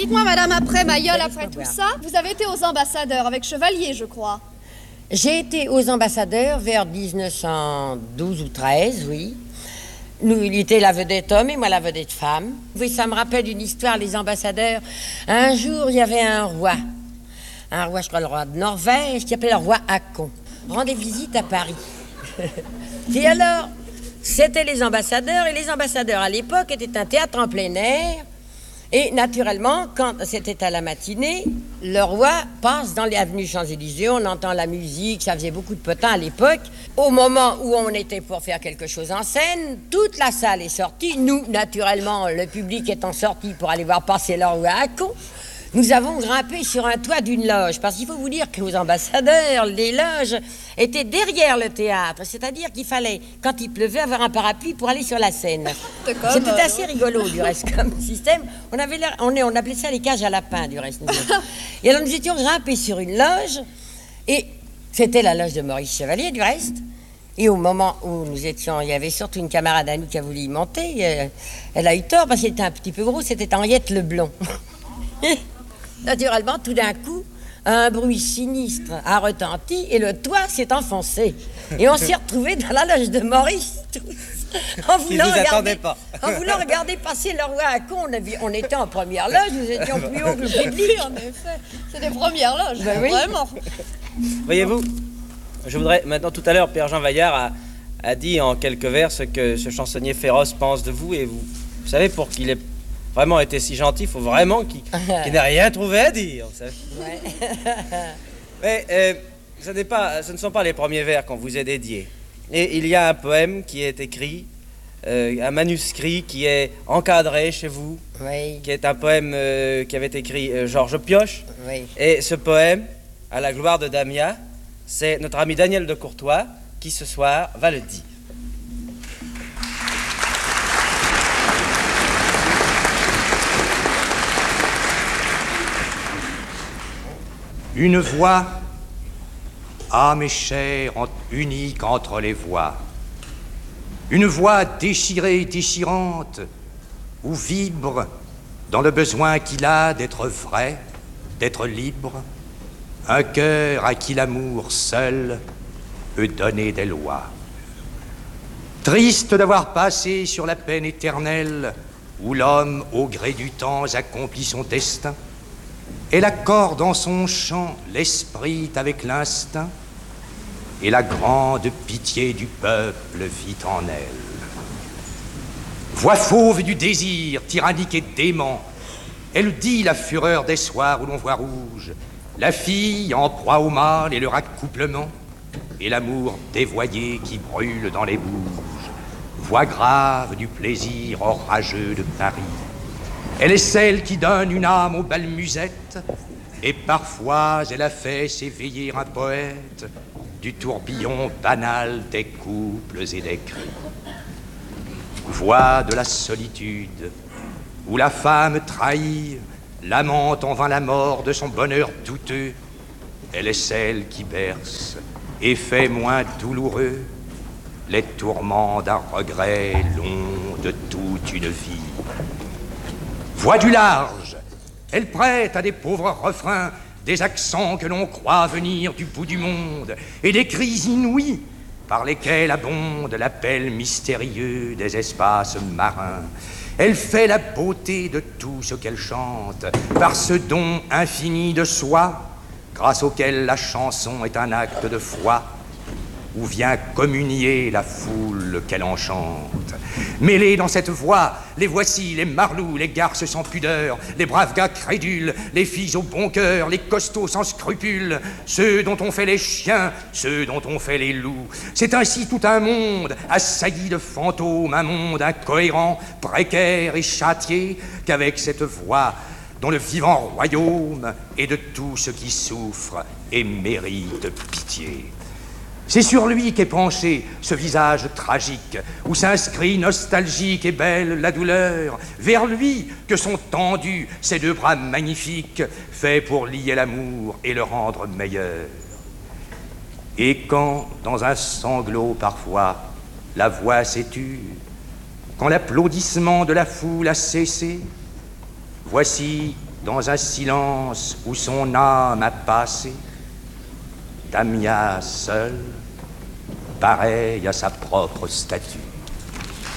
Dites-moi, madame, après Mayol, après tout ça, vous avez été aux ambassadeurs avec Chevalier, je crois. J'ai été aux ambassadeurs vers 1912 ou 13, oui. Nous, il était la vedette homme et moi la vedette femme. Oui, ça me rappelle une histoire, les ambassadeurs. Un jour, il y avait un roi, je crois le roi de Norvège, qui s'appelait le roi Hakon. Rendait visite à Paris. Et alors, c'était les ambassadeurs, et les ambassadeurs à l'époque étaient un théâtre en plein air. Et naturellement, quand c'était à la matinée, le roi passe dans les avenues Champs-Élysées, on entend la musique, ça faisait beaucoup de potins à l'époque. Au moment où on était pour faire quelque chose en scène, toute la salle est sortie. Nous, naturellement, le public étant sorti pour aller voir passer le roi Hakon, nous avons grimpé sur un toit d'une loge, parce qu'il faut vous dire qu'aux ambassadeurs, les loges étaient derrière le théâtre, c'est-à-dire qu'il fallait, quand il pleuvait, avoir un parapluie pour aller sur la scène. C'était assez rigolo, du reste, comme système. On appelait ça les cages à lapins, du reste. Et alors, nous étions grimpés sur une loge, et c'était la loge de Maurice Chevalier, du reste. Et au moment où nous étions, il y avait surtout une camarade à nous qui a voulu y monter. Elle a eu tort, parce qu'elle était un petit peu grosse, c'était Henriette Leblond. Naturellement, tout d'un coup, un bruit sinistre a retenti et le toit s'est enfoncé. Et on s'est retrouvés dans la loge de Maurice, tous, en voulant regarder passer le roi Hakon. On était en première loge, nous étions plus haut que le public. En effet, c'est des premières loges, ben oui. Vraiment. Voyez-vous, je voudrais, maintenant tout à l'heure, Père Jean Vaillard a dit en quelques vers ce que ce chansonnier féroce pense de vous, et vous savez, pour qu'il ait vraiment été si gentil, il faut vraiment qu'il n'ait rien trouvé à dire. Ouais. Mais ce ne sont pas les premiers vers qu'on vous est dédiés. Et il y a un poème qui est écrit, un manuscrit qui est encadré chez vous, oui. Qui est un poème qui avait écrit Georges Pioche. Oui. Et ce poème, à la gloire de Damia, c'est notre ami Daniel de Courtois qui ce soir va le dire. Une voix, âme et chair unique entre les voix. Une voix déchirée, déchirante, où vibre, dans le besoin qu'il a d'être vrai, d'être libre, un cœur à qui l'amour seul peut donner des lois. Triste d'avoir passé sur la peine éternelle, où l'homme, au gré du temps, accomplit son destin, elle accorde en son chant l'esprit avec l'instinct, et la grande pitié du peuple vit en elle. Voix fauve du désir, tyrannique et dément, elle dit la fureur des soirs où l'on voit rouge, la fille en proie au mal et leur accouplement, et l'amour dévoyé qui brûle dans les bouges. Voix grave du plaisir orageux de Paris. Elle est celle qui donne une âme aux balmusettes, et parfois elle a fait s'éveiller un poète du tourbillon banal des couples et des cris. Voix de la solitude, où la femme trahie, lamente en vain la mort de son bonheur douteux. Elle est celle qui berce et fait moins douloureux les tourments d'un regret long de toute une vie. Voix du large, elle prête à des pauvres refrains des accents que l'on croit venir du bout du monde et des cris inouïs par lesquels abonde l'appel mystérieux des espaces marins. Elle fait la beauté de tout ce qu'elle chante par ce don infini de soi grâce auquel la chanson est un acte de foi où vient communier la foule qu'elle enchante. Mêlés dans cette voix, les voici, les marlous, les garces sans pudeur, les braves gars crédules, les filles au bon cœur, les costauds sans scrupules, ceux dont on fait les chiens, ceux dont on fait les loups. C'est ainsi tout un monde, assailli de fantômes, un monde incohérent, précaire et châtié, qu'avec cette voix, dont le vivant royaume est de tout ce qui souffre et mérite pitié. C'est sur lui qu'est penché ce visage tragique, où s'inscrit nostalgique et belle la douleur, vers lui que sont tendus ces deux bras magnifiques, faits pour lier l'amour et le rendre meilleur. Et quand, dans un sanglot parfois, la voix s'est tue, quand l'applaudissement de la foule a cessé, voici dans un silence où son âme a passé, Damia seul, pareil à sa propre statue.